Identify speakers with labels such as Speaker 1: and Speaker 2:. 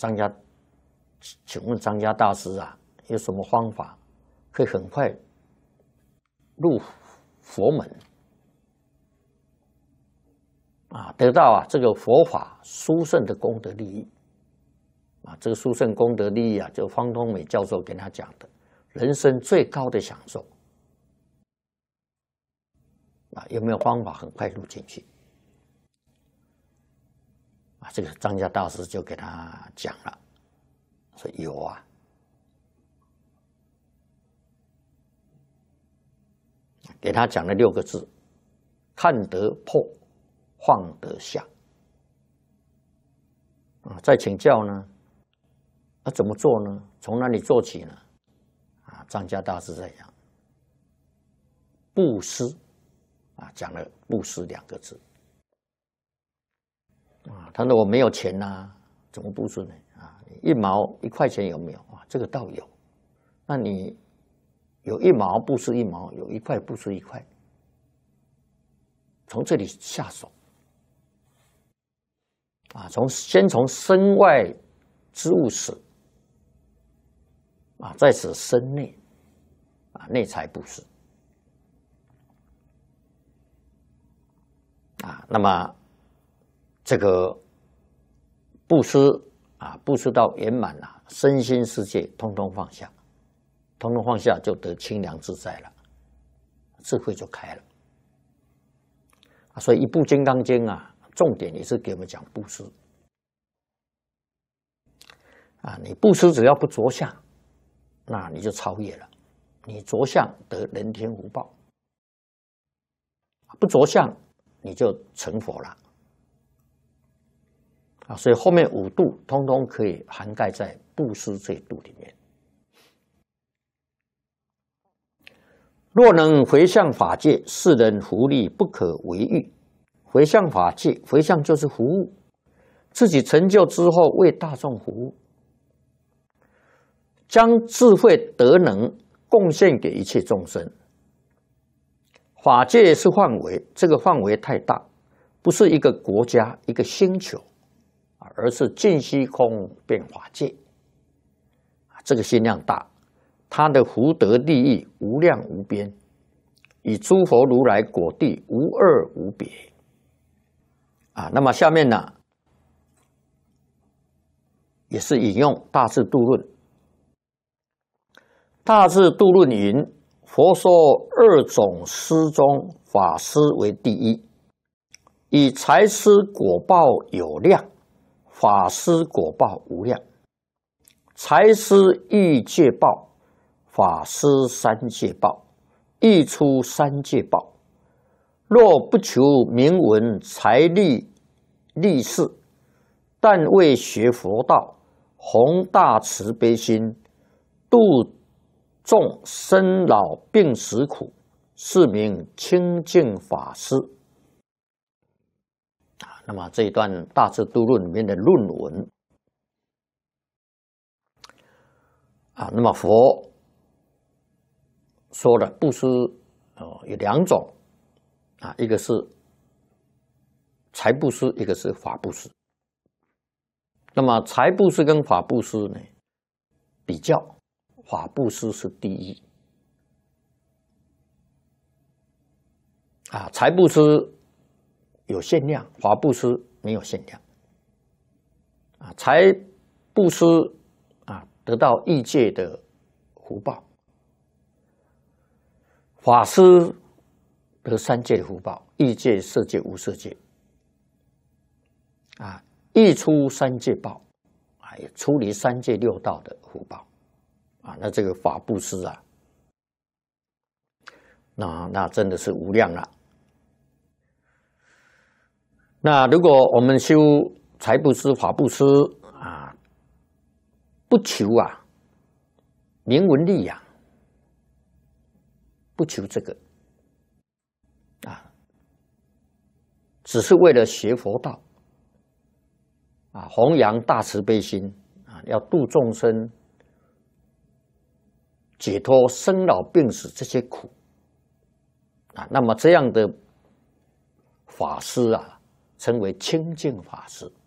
Speaker 1: 请问张家大师啊，有什么方法可以很快入佛门啊，得到这个佛法殊胜的功德利益啊？这个殊胜功德利益啊，就方东美教授跟他讲的，人生最高的享受啊，有没有方法很快入进去？啊，这个张家大师就给他讲了，说有啊，给他讲了6个字：看得破，放得下。啊，再请教呢，怎么做呢？从哪里做起呢？啊，张家大师在讲布施，啊，讲了布施2个字。啊，他说我没有钱呐，怎么布施呢？啊，1毛1块钱有没有啊？这个倒有。那你有1毛布施1毛，有1块布施1块，从这里下手啊，先从身外之物舍啊，再使身内啊，内财布施啊，那么。这个布施啊，布施到圆满了，身心世界通通放下，通通放下就得清凉自在了，智慧就开了。所以一部《金刚经》啊，重点也是给我们讲布施啊。你布施只要不着相，那你就超越了。你着相得人天福报，不着相你就成佛了。啊，所以后面5度通通可以涵盖在布施这一度里面。若能回向法界，世人福利不可为喻。回向法界，回向就是服务，自己成就之后为大众服务，将智慧德能贡献给一切众生。法界是范围，这个范围太大，不是一个国家、一个星球。而是尽虚空遍法界，这个心量大，他的福德利益无量无边，与诸佛如来果地无二无别。啊，那么下面呢，也是引用《大智度论》。《大智度论》云：佛说2种施中，法施为第一，以财施果报有量。法施果报无量，财施欲界报，法施三界报，欲出三界报。若不求名闻财力利事，但为学佛道，弘大慈悲心，度众生老病死苦，是名清净法师。那么这一段《大智度论》里面的论文啊，那么佛说了布施有2种啊，一个是财布施，一个是法布施。那么财布施跟法布施呢，比较法布施是第一啊，财布施有限量，法布施没有限量啊。财布施啊，得到异界的福报；法施得3界的福报，异界、色界、无色界啊，亦出3界报啊，也出离3界6道的福报啊。那这个法布施啊，那真的是无量了。那如果我们修财布施、法布施啊，不求名闻利养，不求这个啊，只是为了学佛道啊，弘扬大慈悲心啊，要度众生，解脱生老病死这些苦那么这样的法师称为清净法师